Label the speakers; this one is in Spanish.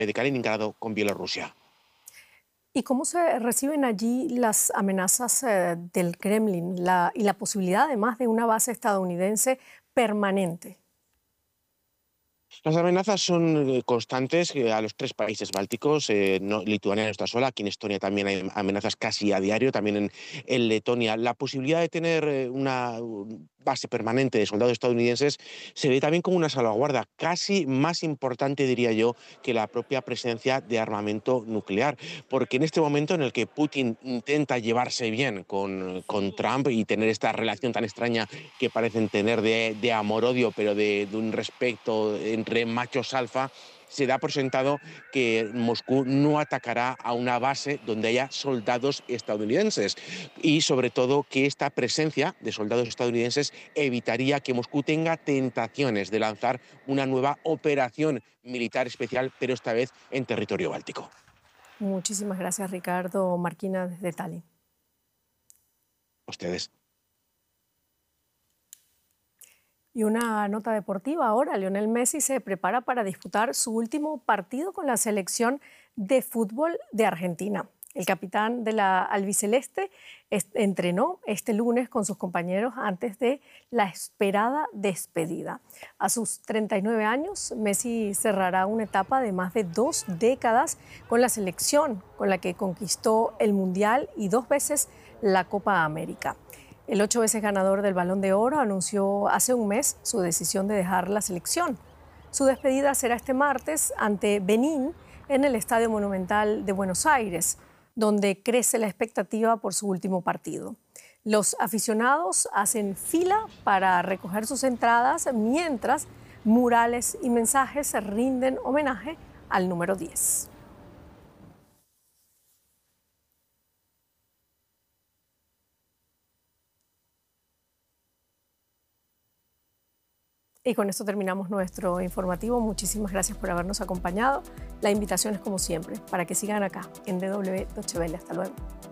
Speaker 1: de Kaliningrado con Bielorrusia.
Speaker 2: ¿Y cómo se reciben allí las amenazas del Kremlin y la posibilidad además de una base estadounidense permanente?
Speaker 1: Las amenazas son constantes a los tres países bálticos. Lituania no está sola, aquí en Estonia también hay amenazas casi a diario, también en Letonia. La posibilidad de tener una base permanente de soldados estadounidenses se ve también como una salvaguarda, casi más importante, diría yo, que la propia presencia de armamento nuclear. Porque en este momento en el que Putin intenta llevarse bien con Trump y tener esta relación tan extraña que parecen tener de amor-odio, pero de un respeto entre machos alfa, se da por sentado que Moscú no atacará a una base donde haya soldados estadounidenses y sobre todo que esta presencia de soldados estadounidenses evitaría que Moscú tenga tentaciones de lanzar una nueva operación militar especial, pero esta vez en territorio báltico.
Speaker 2: Muchísimas gracias, Ricardo Marquina, desde Tallinn.
Speaker 1: Ustedes.
Speaker 2: Y una nota deportiva ahora, Lionel Messi se prepara para disputar su último partido con la selección de fútbol de Argentina. El capitán de la albiceleste entrenó este lunes con sus compañeros antes de la esperada despedida. A sus 39 años, Messi cerrará una etapa de más de 2 décadas con la selección, con la que conquistó el Mundial y 2 veces la Copa América. El 8 veces ganador del Balón de Oro anunció hace un mes su decisión de dejar la selección. Su despedida será este martes ante Benín en el Estadio Monumental de Buenos Aires, donde crece la expectativa por su último partido. Los aficionados hacen fila para recoger sus entradas mientras murales y mensajes rinden homenaje al número 10. Y con esto terminamos nuestro informativo. Muchísimas gracias por habernos acompañado. La invitación es como siempre, para que sigan acá en DW Deutsche Welle. Hasta luego.